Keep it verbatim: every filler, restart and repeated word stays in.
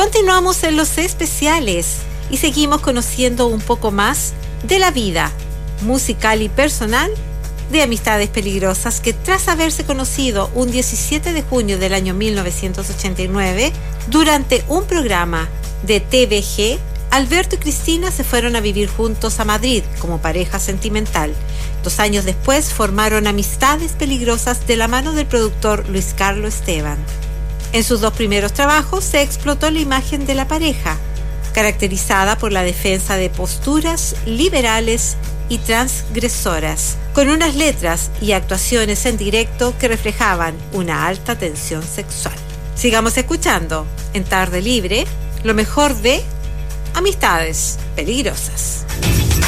Continuamos en los especiales y seguimos conociendo un poco más de la vida musical y personal de Amistades Peligrosas, que tras haberse conocido un diecisiete de junio del año mil novecientos ochenta y nueve durante un programa de T V G, Alberto y Cristina se fueron a vivir juntos a Madrid como pareja sentimental. Dos años después formaron Amistades Peligrosas de la mano del productor Luis Carlos Esteban. En sus dos primeros trabajos se explotó la imagen de la pareja, caracterizada por la defensa de posturas liberales y transgresoras, con unas letras y actuaciones en directo que reflejaban una alta tensión sexual. Sigamos escuchando en Tarde Libre lo mejor de Amistades Peligrosas.